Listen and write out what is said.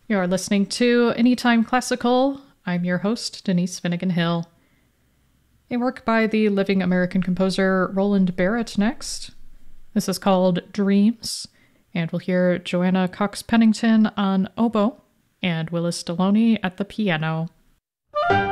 You're listening to Anytime Classical. I'm your host, Denise Finnegan Hill. A work by the living American composer Roland Barrett next. This is called Dreams, and we'll hear Joanna Cox Pennington on oboe and Willis Deloney at the piano.